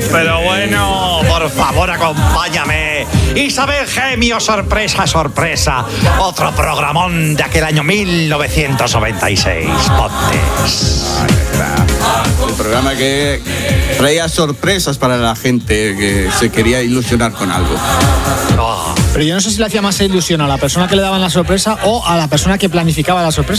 Pero bueno, por favor, acompáñame. Isabel Gemio, sorpresa, sorpresa. Otro programón de aquel año 1996. Pontes. El programa que traía sorpresas para la gente que se quería ilusionar con algo. Pero yo no sé si le hacía más ilusión a la persona que le daban la sorpresa o a la persona que planificaba la sorpresa.